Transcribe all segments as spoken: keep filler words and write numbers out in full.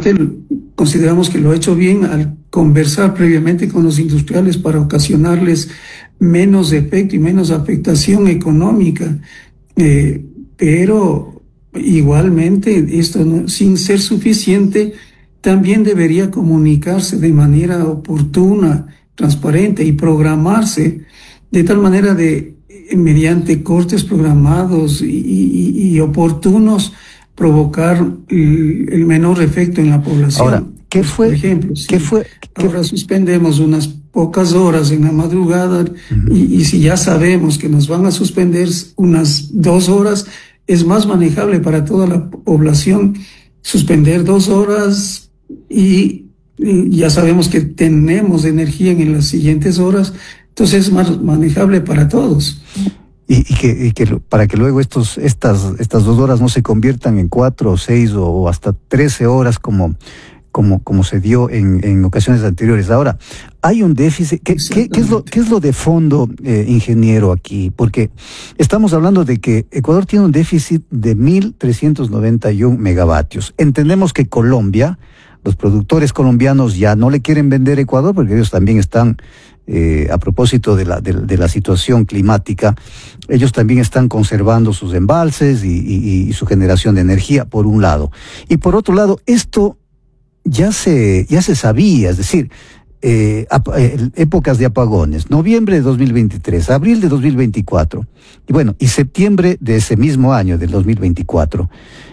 parte consideramos que lo ha hecho bien al conversar previamente con los industriales para ocasionarles menos efecto y menos afectación económica, eh, pero igualmente esto no, sin ser suficiente, también debería comunicarse de manera oportuna, transparente y programarse de tal manera de, mediante cortes programados y, y, y oportunos, provocar el, el menor efecto en la población. Ahora, ¿qué fue? Por ejemplo, si ¿qué fue? ¿Qué ahora suspendemos unas pocas horas en la madrugada, uh-huh. y, y si ya sabemos que nos van a suspender unas dos horas, es más manejable para toda la población suspender dos horas y, y ya sabemos que tenemos energía en las siguientes horas, entonces es más manejable para todos. Y, y, que, y que para que luego estos, estas, estas dos horas no se conviertan en cuatro o seis o, o hasta trece horas como, como, como se dio en, en ocasiones anteriores. Ahora, hay un déficit. ¿Qué, qué, qué, es, lo, qué es lo de fondo, eh, ingeniero, aquí? Porque estamos hablando de que Ecuador tiene un déficit de mil trescientos noventa y uno megavatios. Entendemos que Colombia, los productores colombianos ya no le quieren vender a Ecuador porque ellos también están... Eh, a propósito de la, de, de la situación climática, ellos también están conservando sus embalses y, y, y su generación de energía, por un lado. Y por otro lado, esto ya se, ya se sabía, es decir, eh, ap- eh, épocas de apagones, noviembre de dos mil veintitrés, abril de dos mil veinticuatro, y bueno, y septiembre de ese mismo año, del dos mil veinticuatro.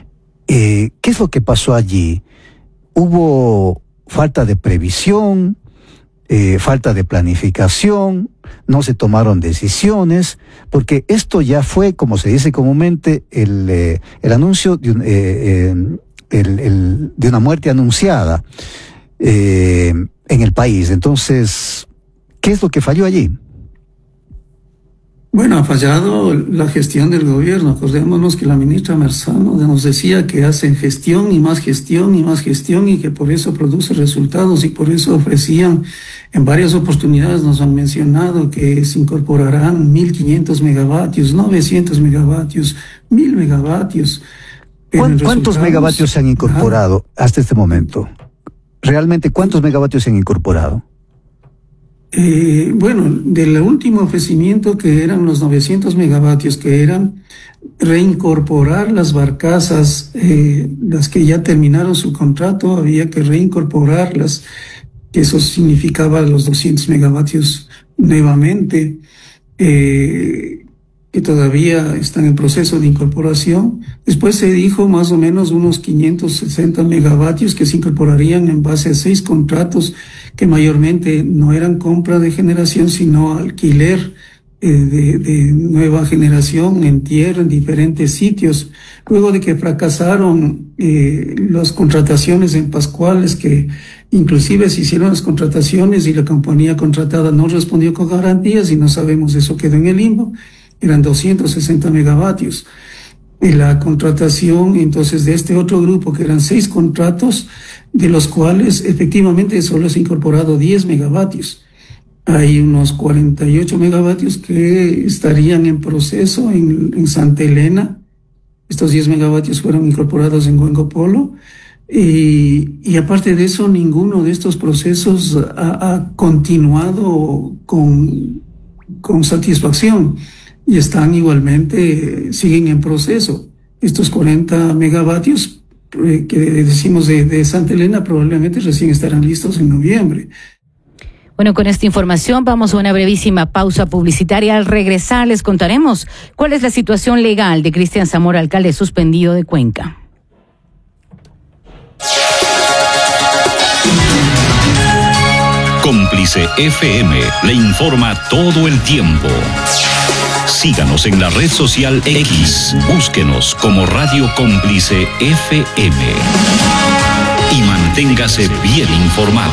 Eh, ¿Qué es lo que pasó allí? ¿Hubo falta de previsión? Eh, falta de planificación, no se tomaron decisiones, porque esto ya fue, como se dice comúnmente, el, eh, el anuncio de, un, eh, eh, el, el, de una muerte anunciada eh, en el país. Entonces, ¿qué es lo que falló allí? Bueno, ha fallado la gestión del gobierno. Acordémonos que la ministra Marzano nos decía que hacen gestión y más gestión y más gestión y que por eso produce resultados y por eso ofrecían, en varias oportunidades nos han mencionado que se incorporarán mil quinientos megavatios, novecientos megavatios, mil megavatios. ¿Cuántos resultados... megavatios se han incorporado ah, hasta este momento? ¿Realmente cuántos megavatios se han incorporado? Eh, bueno, del último ofrecimiento, que eran los novecientos megavatios, que eran reincorporar las barcazas, eh, las que ya terminaron su contrato, había que reincorporarlas, que eso significaba los doscientos megavatios nuevamente, eh, que todavía están en proceso de incorporación. Después se dijo más o menos unos quinientos sesenta megavatios que se incorporarían en base a seis contratos que mayormente no eran compra de generación, sino alquiler eh, de, de nueva generación en tierra, en diferentes sitios. Luego de que fracasaron eh, las contrataciones en Pascuales, que inclusive se hicieron las contrataciones y la compañía contratada no respondió con garantías y no sabemos, eso quedó en el limbo, eran doscientos sesenta megavatios. Y la contratación entonces de este otro grupo, que eran seis contratos, de los cuales efectivamente solo se ha incorporado diez megavatios. Hay unos cuarenta y ocho megavatios que estarían en proceso en, en Santa Elena. Estos diez megavatios fueron incorporados en Huengo Polo. Y, y aparte de eso, ninguno de estos procesos ha, ha continuado con, con satisfacción. Y están igualmente, siguen en proceso. Estos cuarenta megavatios eh, que decimos de, de Santa Elena probablemente recién estarán listos en noviembre. Bueno, con esta información vamos a una brevísima pausa publicitaria. Al regresar les contaremos cuál es la situación legal de Cristian Zamora, alcalde suspendido de Cuenca. Cómplice F M le informa todo el tiempo. Síganos en la red social X, búsquenos como Radio Cómplice F M y manténgase bien informado.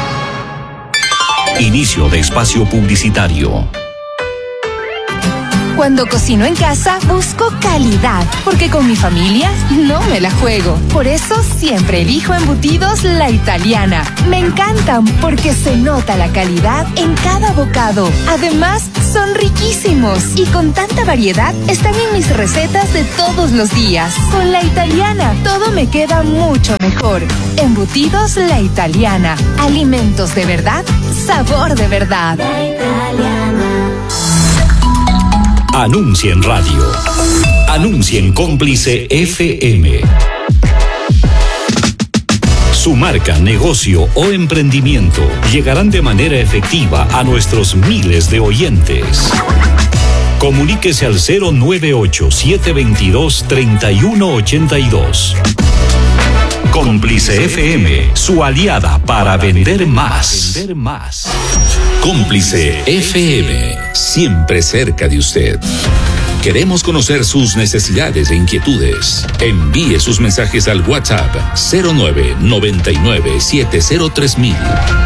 Inicio de espacio publicitario. Cuando cocino en casa, busco calidad, porque con mi familia no me la juego. Por eso siempre elijo embutidos La Italiana. Me encantan porque se nota la calidad en cada bocado. Además, son riquísimos y con tanta variedad están en mis recetas de todos los días. Con La Italiana, todo me queda mucho mejor. Embutidos La Italiana. Alimentos de verdad, sabor de verdad. La Italiana. Anuncia en radio. Anuncia en Cómplice F M. Su marca, negocio o emprendimiento llegarán de manera efectiva a nuestros miles de oyentes. Comuníquese al cero nueve ocho, siete dos dos, tres uno ocho dos. Cómplice F M, su aliada para vender más. Vender más. Cómplice F M, siempre cerca de usted. Queremos conocer sus necesidades e inquietudes. Envíe sus mensajes al WhatsApp cero nueve, noventa y nueve, setenta tres mil.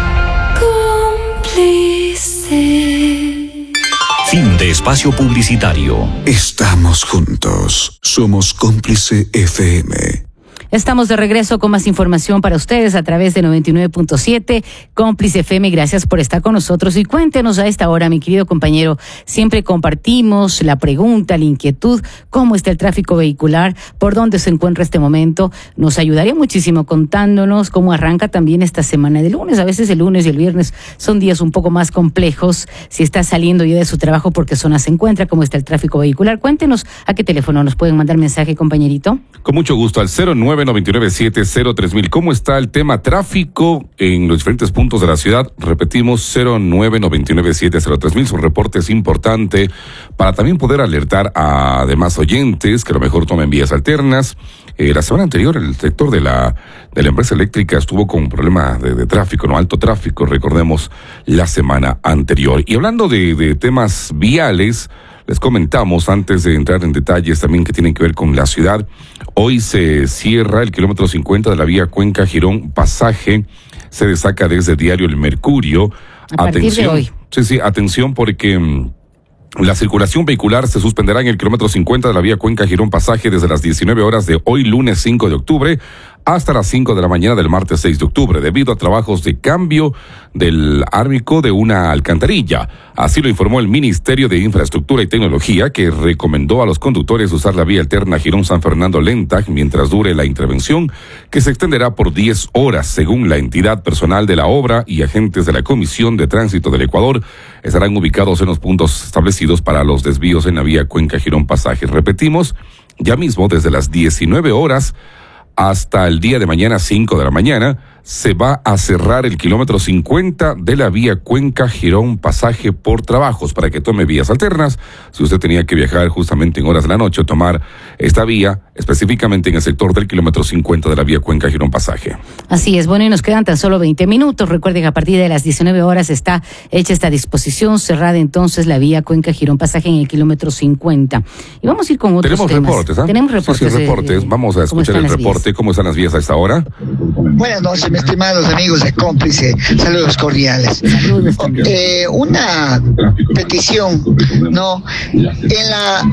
Cómplice. Fin de espacio publicitario. Estamos juntos. Somos Cómplice F M. Estamos de regreso con más información para ustedes a través de noventa y nueve punto siete, Cómplice F M. Gracias por estar con nosotros y cuéntenos a esta hora, mi querido compañero. Siempre compartimos la pregunta, la inquietud, cómo está el tráfico vehicular, por dónde se encuentra este momento. Nos ayudaría muchísimo contándonos cómo arranca también esta semana de lunes. A veces el lunes y el viernes son días un poco más complejos. Si está saliendo ya de su trabajo, ¿por qué zona se encuentra? ¿Cómo está el tráfico vehicular? Cuéntenos a qué teléfono nos pueden mandar mensaje, compañerito. Con mucho gusto, al cero nueve, noventa y nueve, setenta tres mil. ¿Cómo está el tema tráfico en los diferentes puntos de la ciudad? Repetimos, cero nueve, noventa y nueve, setenta tres mil. Su reporte es importante para también poder alertar a demás oyentes que a lo mejor tomen vías alternas. Eh, la semana anterior el sector de la de la empresa eléctrica estuvo con un problema de, de tráfico, no alto tráfico, recordemos la semana anterior. Y hablando de, de temas viales, les comentamos antes de entrar en detalles también que tienen que ver con la ciudad. Hoy se cierra el kilómetro cincuenta de la vía Cuenca Girón Pasaje. Se destaca desde Diario El Mercurio. A partir atención, de hoy. Sí, sí, atención porque mmm, la circulación vehicular se suspenderá en el kilómetro cincuenta de la vía Cuenca Girón Pasaje desde las diecinueve horas de hoy, lunes cinco de octubre, hasta las cinco de la mañana del martes seis de octubre, debido a trabajos de cambio del árbico de una alcantarilla. Así lo informó el Ministerio de Infraestructura y Tecnología, que recomendó a los conductores usar la vía alterna Girón San Fernando Lentag mientras dure la intervención, que se extenderá por diez horas, según la entidad. Personal de la obra y agentes de la Comisión de Tránsito del Ecuador estarán ubicados en los puntos establecidos para los desvíos en la vía Cuenca Girón Pasaje. Repetimos, ya mismo desde las diecinueve horas hasta el día de mañana, cinco de la mañana, se va a cerrar el kilómetro cincuenta de la vía Cuenca Girón Pasaje por trabajos, para que tome vías alternas. Si usted tenía que viajar justamente en horas de la noche o tomar esta vía, específicamente en el sector del kilómetro cincuenta de la vía Cuenca Girón Pasaje. Así es, bueno, y nos quedan tan solo veinte minutos. Recuerden que a partir de las diecinueve horas está hecha esta disposición, cerrada entonces la vía Cuenca Girón Pasaje en el kilómetro cincuenta. Y vamos a ir con otros Tenemos temas. reportes, ¿ah? Tenemos reportes. Sí, sí, reportes. Eh, vamos a escuchar el reporte. Vías? ¿Cómo están las vías a esta hora? Buenas noches, mis estimados amigos de Cómplice. Saludos cordiales. Saludos. Eh, una petición, ¿no? En la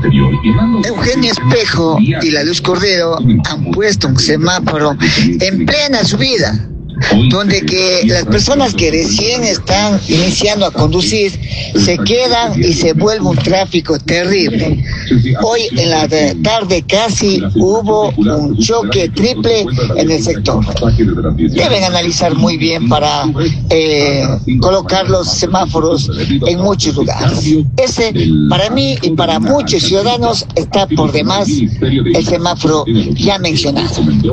Eugenio Espejo y la Luz Cordero han puesto un semáforo en plena subida, donde que las personas que recién están iniciando a conducir se quedan y se vuelve un tráfico terrible. Hoy en la tarde casi hubo un choque triple en el sector. Deben analizar muy bien para eh, colocar los semáforos en muchos lugares. Ese, para mí y para muchos ciudadanos, está por demás el semáforo ya mencionado.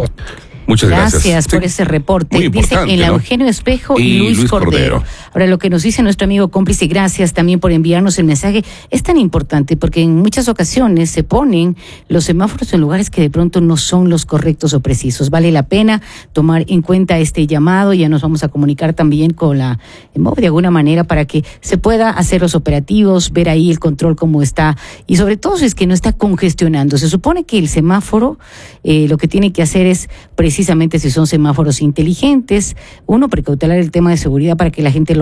Muchas gracias. Gracias por sí. ese reporte. Dice en la Eugenio Espejo y, y Luis, Luis Cordero. Cordero. Ahora, lo que nos dice nuestro amigo Cómplice, gracias también por enviarnos el mensaje, es tan importante porque en muchas ocasiones se ponen los semáforos en lugares que de pronto no son los correctos o precisos. Vale la pena tomar en cuenta este llamado. Ya nos vamos a comunicar también con la E M O V de alguna manera para que se pueda hacer los operativos, ver ahí el control cómo está y sobre todo si es que no está congestionando. Se supone que el semáforo eh, lo que tiene que hacer es precisamente, si son semáforos inteligentes, uno, precautelar el tema de seguridad para que la gente lo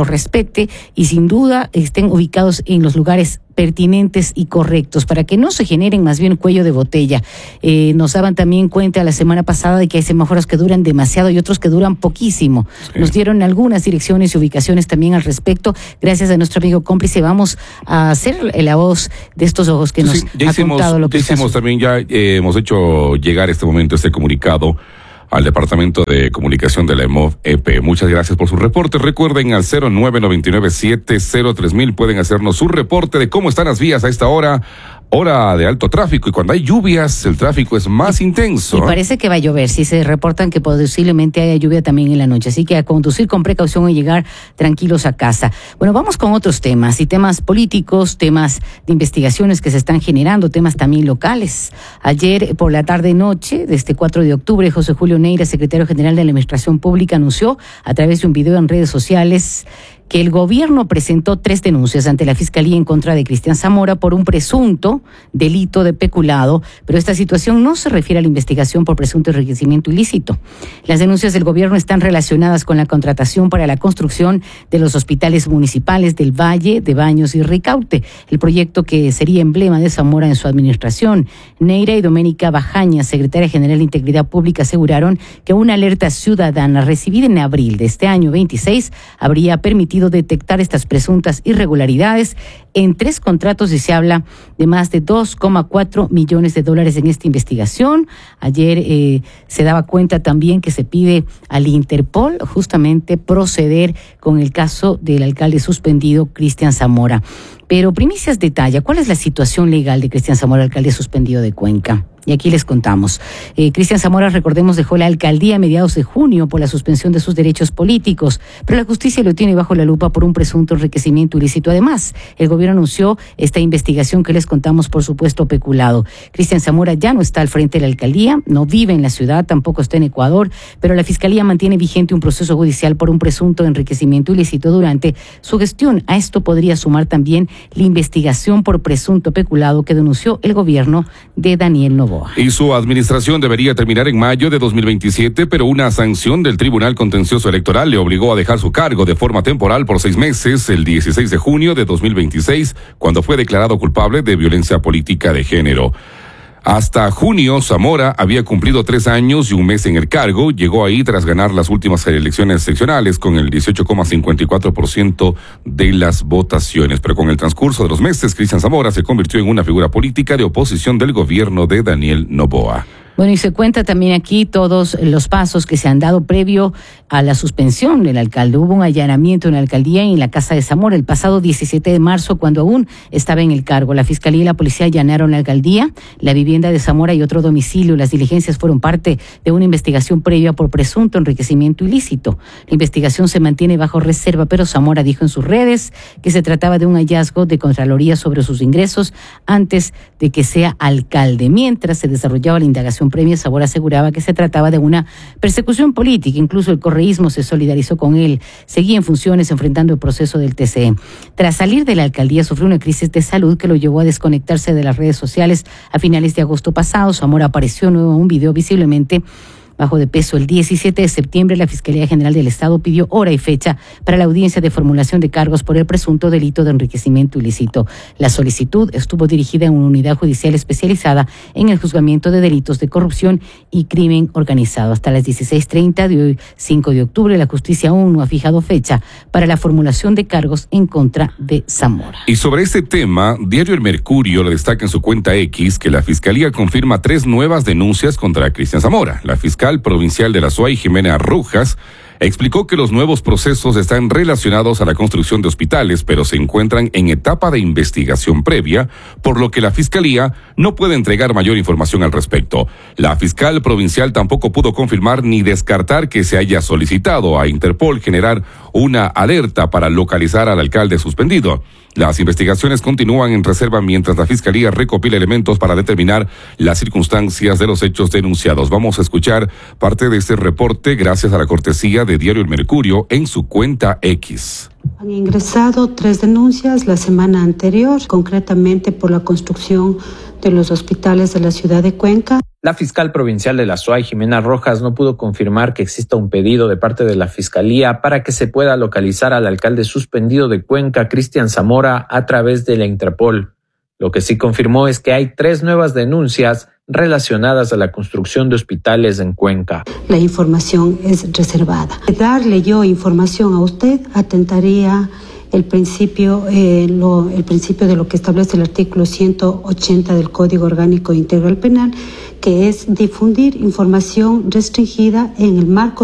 los respete y sin duda estén ubicados en los lugares pertinentes y correctos para que no se generen más bien cuello de botella. Eh, nos daban también cuenta la semana pasada de que hay semáforos que duran demasiado y otros que duran poquísimo. Sí. Nos dieron algunas direcciones y ubicaciones también al respecto. Gracias a nuestro amigo cómplice vamos a hacer la voz de estos ojos que sí, nos ya ha hicimos, contado lo que ya hicimos está también, ya eh, hemos hecho llegar este momento, este comunicado al Departamento de Comunicación de la EMOV-E P. Muchas gracias por su reporte. Recuerden al cero nueve nueve nueve siete cero tres mil pueden hacernos su reporte de cómo están las vías a esta hora, hora de alto tráfico, y cuando hay lluvias el tráfico es más intenso. Y parece que va a llover, si se reportan que posiblemente haya lluvia también en la noche, así que a conducir con precaución y llegar tranquilos a casa. Bueno, vamos con otros temas, y temas políticos, temas de investigaciones que se están generando, temas también locales. Ayer por la tarde-noche, de este cuatro de octubre, José Julio Neira, secretario general de la Administración Pública, anunció a través de un video en redes sociales que el gobierno presentó tres denuncias ante la Fiscalía en contra de Cristian Zamora por un presunto delito de peculado, pero esta situación no se refiere a la investigación por presunto enriquecimiento ilícito. Las denuncias del gobierno están relacionadas con la contratación para la construcción de los hospitales municipales del Valle, de Baños y Ricaurte, el proyecto que sería emblema de Zamora en su administración. Neira y Doménica Bajaña, secretaria general de Integridad Pública, aseguraron que una alerta ciudadana recibida en abril de este año veintiséis habría permitido detectar estas presuntas irregularidades en tres contratos y se habla de más de dos coma cuatro millones de dólares en esta investigación. Ayer eh, se daba cuenta también que se pide al Interpol justamente proceder con el caso del alcalde suspendido Cristian Zamora. Pero primicias detalla, ¿cuál es la situación legal de Cristian Zamora, alcalde suspendido de Cuenca? Y aquí les contamos. Eh, Cristian Zamora, recordemos, dejó la alcaldía a mediados de junio por la suspensión de sus derechos políticos, pero la justicia lo tiene bajo la lupa por un presunto enriquecimiento ilícito. Además, el gobierno anunció esta investigación que les contamos, por supuesto, peculado. Cristian Zamora ya no está al frente de la alcaldía, no vive en la ciudad, tampoco está en Ecuador, pero la Fiscalía mantiene vigente un proceso judicial por un presunto enriquecimiento ilícito durante su gestión. A esto podría sumar también la investigación por presunto peculado que denunció el gobierno de Daniel Noboa. Y su administración debería terminar en mayo de dos mil veintisiete, pero una sanción del Tribunal Contencioso Electoral le obligó a dejar su cargo de forma temporal por seis meses el dieciséis de junio de dos mil veintiséis, cuando fue declarado culpable de violencia política de género. Hasta junio, Zamora había cumplido tres años y un mes en el cargo. Llegó ahí tras ganar las últimas elecciones seccionales con el dieciocho coma cincuenta y cuatro por ciento de las votaciones. Pero con el transcurso de los meses, Cristian Zamora se convirtió en una figura política de oposición del gobierno de Daniel Noboa. Bueno, y se cuenta también aquí todos los pasos que se han dado previo a la suspensión del alcalde. Hubo un allanamiento en la alcaldía y en la casa de Zamora el pasado diecisiete de marzo, cuando aún estaba en el cargo. La Fiscalía y la Policía allanaron la alcaldía, la vivienda de Zamora y otro domicilio. Las diligencias fueron parte de una investigación previa por presunto enriquecimiento ilícito. La investigación se mantiene bajo reserva, pero Zamora dijo en sus redes que se trataba de un hallazgo de Contraloría sobre sus ingresos antes de que sea alcalde. Mientras se desarrollaba la indagación previa, Zamora aseguraba que se trataba de una persecución política. Incluso el correísmo se solidarizó con él. Seguía en funciones enfrentando el proceso del T C E. Tras salir de la alcaldía, sufrió una crisis de salud que lo llevó a desconectarse de las redes sociales. A finales de agosto pasado, Zamora apareció nuevo en un video visiblemente bajo de peso. El diecisiete de septiembre, la Fiscalía General del Estado pidió hora y fecha para la audiencia de formulación de cargos por el presunto delito de enriquecimiento ilícito. La solicitud estuvo dirigida en una unidad judicial especializada en el juzgamiento de delitos de corrupción y crimen organizado. Hasta las dieciséis treinta de hoy, cinco de octubre, la justicia aún no ha fijado fecha para la formulación de cargos en contra de Zamora. Y sobre este tema, Diario El Mercurio le destaca en su cuenta X que la Fiscalía confirma tres nuevas denuncias contra Cristian Zamora. La fiscal provincial de la S U A Y, Jimena Rojas, explicó que los nuevos procesos están relacionados a la construcción de hospitales, pero se encuentran en etapa de investigación previa, por lo que la Fiscalía no puede entregar mayor información al respecto. La fiscal provincial tampoco pudo confirmar ni descartar que se haya solicitado a Interpol generar una alerta para localizar al alcalde suspendido. Las investigaciones continúan en reserva mientras la Fiscalía recopila elementos para determinar las circunstancias de los hechos denunciados. Vamos a escuchar parte de este reporte gracias a la cortesía de Diario El Mercurio en su cuenta X. Han ingresado tres denuncias la semana anterior, concretamente por la construcción de los hospitales de la ciudad de Cuenca. La fiscal provincial de la S U A Y, Jimena Rojas, no pudo confirmar que exista un pedido de parte de la Fiscalía para que se pueda localizar al alcalde suspendido de Cuenca, Cristian Zamora, a través de la Interpol. Lo que sí confirmó es que hay tres nuevas denuncias relacionadas a la construcción de hospitales en Cuenca. La información es reservada. Darle yo información a usted atentaría el principio, eh, lo, el principio de lo que establece el artículo ciento ochenta del Código Orgánico Integral Penal, que es difundir información restringida en el marco